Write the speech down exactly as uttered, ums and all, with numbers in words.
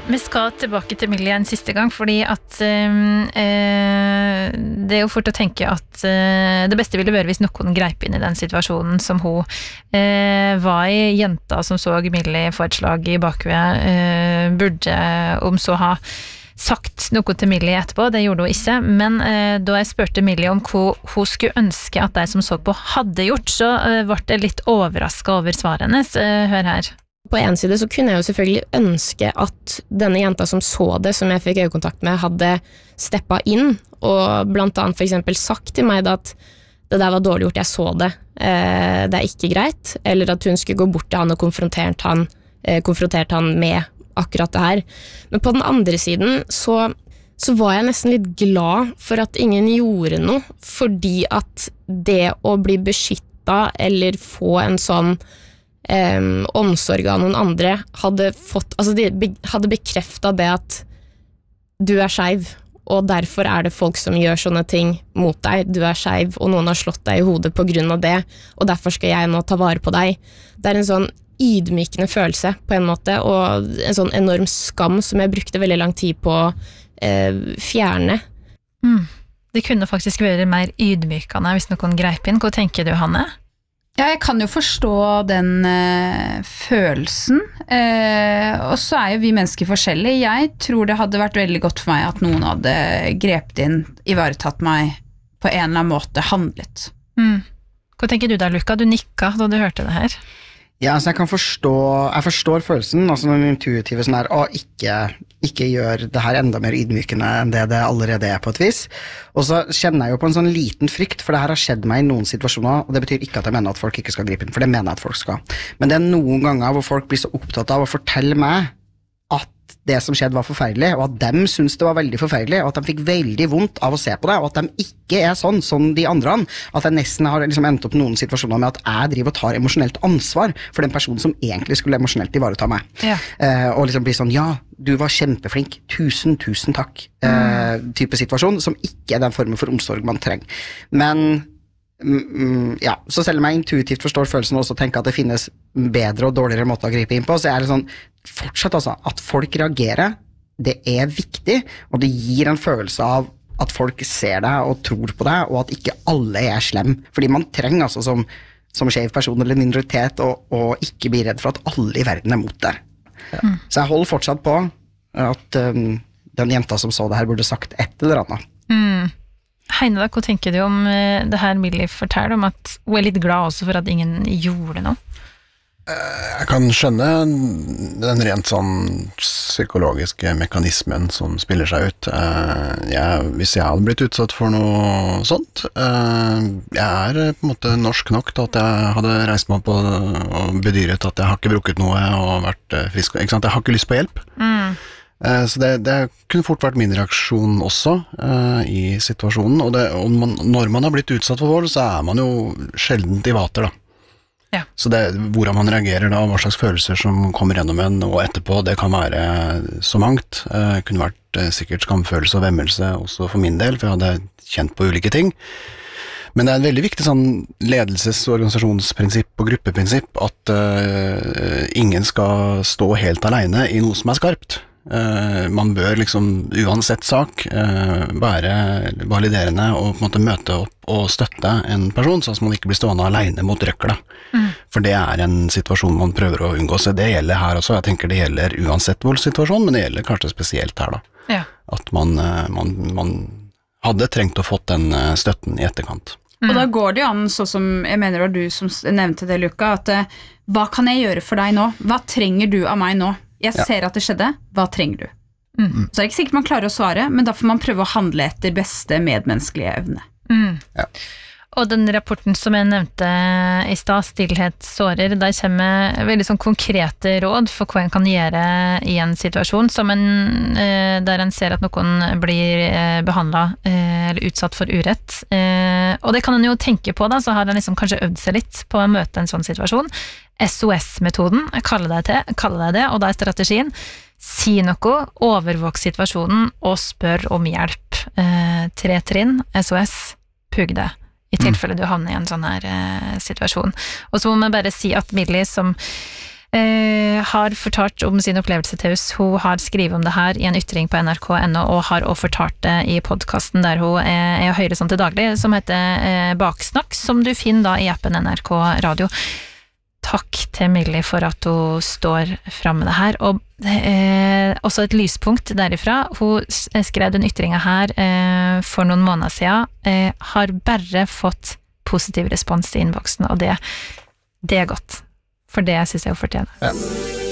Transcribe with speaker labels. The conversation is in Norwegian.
Speaker 1: Vi skal tilbake til Millie en siste gang, fordi at eh, det er jo fort å tenke at eh, det beste ville være hvis noen greip inn i den situasjonen som hun eh, var i. Jenta som så Millie få et slag i bakhuet, eh, burde om så ha sagt noe til Millie etterpå, det gjorde hun ikke, men eh, da jeg spurte Millie om hva hun skulle ønske at de som så på hadde gjort, så eh, ble jeg litt overrasket over svaret hennes. Eh, hør her.
Speaker 2: På en side så kunne jeg jo selvfølgelig ønske at denne jenta som så det, som jeg fikk øyekontakt med, hadde steppet inn, og blant annet for eksempel sagt til meg da at det der var dårlig gjort, jeg så det, eh, det er ikke greit, eller at hun skulle gå bort til han og konfrontert han, eh, konfrontert han med akkurat det her. Men på den andre siden så, så var jeg nesten litt glad for at ingen gjorde noe, fordi at det å bli beskyttet eller få en sånn Um, omsorg av noen andre hadde fått, altså de be, hadde bekreftet det at du er skeiv, og derfor er det folk som gjør sånne ting mot deg, du er skeiv, og noen har slått deg i hodet på grunn av det, og derfor skal jeg nå ta vare på deg. Det er en sånn ydmykende følelse på en måte, og en sånn enorm skam som jeg brukte veldig lang tid på å uh, fjerne.
Speaker 1: Mm. Det kunne faktisk være mer ydmykende hvis noen greip inn. Hva tenker du, Hanne?
Speaker 3: Ja, jeg kan jo forstå den eh, følelsen, eh, og så er jo vi mennesker forskjellige. Jeg tror det hadde vært veldig godt for meg at noen hadde grepet inn, ivaretatt meg på en eller annen måte, handlet.
Speaker 1: Mm. Hva tenker du da, Luca? Du nikka da du hørte det her.
Speaker 4: Ja, altså jeg kan forstå, jeg forstår følelsen, altså den intuitive sånn her, å ikke, ikke gjør det her enda mer ydmykende enn det det allerede er på et vis. Og så kjenner jeg jo på en sånn liten frykt, for det her har skjedd meg i noen situasjoner, og det betyr ikke at jeg mener at folk ikke skal gripe inn, for det mener jeg at folk skal. Men det er noen ganger hvor folk blir så opptatt av å fortelle meg at det som skjedde var forferdelig, og at de syntes det var veldig forferdelig, og at de fikk veldig vondt av å se på det, og at de ikke er sånn som de andre, at jeg nesten har liksom endt opp noen situasjoner med at jeg driver og tar emosjonelt ansvar for den personen som egentlig skulle emosjonelt ivareta meg. Ja. Eh, og liksom blir sånn, ja, du var kjempeflink, tusen, tusen takk, eh, type situasjon, som ikke er den formen for omsorg man trenger. Men Mm, ja, så selv om jeg intuitivt forstår følelsen og også tenker at det finnes bedre og dårligere måter å gripe inn på, så er det sånn, fortsatt altså, at folk reagerer, det er viktig, og det gir en følelse av at folk ser deg og tror på deg, og at ikke alle er slem, fordi man trenger altså som, som skjev person eller minoritet å, å ikke bli redd for at alle i verden er mot deg. Ja. Mm. Så jeg holder fortsatt på at um, den jenta som så det her burde sagt et eller annet.
Speaker 1: Mm. Heine, da, hva tenker du om det her Millie forteller om at hun er litt glad også for at ingen gjorde noe?
Speaker 5: Jeg kan skjønne den rent sånn psykologiske mekanismen som spiller seg ut. Jeg, hvis jeg hadde blitt utsatt for noe sånt, jeg er på en måte norsk nok til at jeg hadde reist meg opp og, og bedyret at jeg har ikke brukket noe og vært frisk, ikke sant? Jeg har ikke lyst på hjelp. Mm. Så det, det kunne fort vært min reaksjon også uh, i situasjonen, og, det, og man, når man har blitt utsatt for vold, så er man jo sjeldent i vater da. Ja. Så det, hvordan man reagerer da, hva slags følelser som kommer gjennom en og etterpå, det kan være så mangt. Uh, kunne vært uh, sikkert skamfølelse og vemmelse også for min del, for jeg hadde kjent på ulike ting. Men det er en veldig viktig sånn ledelses- og organisasjonsprinsipp og gruppeprinsipp at uh, ingen skal stå helt alene i noe som er skarpt. Uh, man bør liksom uansett sak uh, være validerende og på en måte møte opp og støtte en person, sånn at man ikke blir stående alene mot røkla. Mm. For det er en situasjon man prøver å unngå, så det gjelder her også. Jeg tenker det gjelder uansett voldssituasjon, men det gjelder kanskje spesielt her da. Ja. At man, man, man hadde trengt å fått den støtten i etterkant.
Speaker 3: Mm. Og da går det jo an, så som jeg mener det var du som nevnte det, Luca, at uh, hva kan jeg gjøre for deg nå? Hva trenger du av meg nå? Jeg ser at det skjedde, hva trenger du? Mm. Så er det ikke sikkert man klarer å svare, men da får man prøve å handle etter beste medmenneskelige evne. Mm.
Speaker 1: Ja. Og den rapporten som jeg nevnte i stad, Stillhet sårer, der kommer veldig sånn konkrete råd for hva en kan gjøre i en situasjon, som en, der en ser at noen blir behandlet eller utsatt for urett. Og det kan en jo tenke på da, så har en liksom kanskje øvd seg litt på å møte en sånn situasjon. S O S-metoden, kaller det, til, kaller det det, og da er strategien si noe, overvåk situasjonen og spør om hjelp. Eh, tre trinn, S O S, pugg det, i tilfelle du havner i en sånn her eh, situasjon. Og så må man bare si at Millie, som eh, har fortalt om sin opplevelse til oss. Hun har skrivet om det her i en ytring på N R K punktum N O, og har også fortalt det i podcasten der hun er, er høyre sånn til daglig, som heter eh, Baksnakk, som du finner da i appen N R K Radio. Takk til Millie for at hun står frem med det her, og eh, også et lyspunkt derifra. Hun skrev den ytringen her eh, for noen måneder siden, eh, har bare fått positiv respons i innboksen, og det, det er godt, for det synes jeg hun fortjener.
Speaker 5: Ja.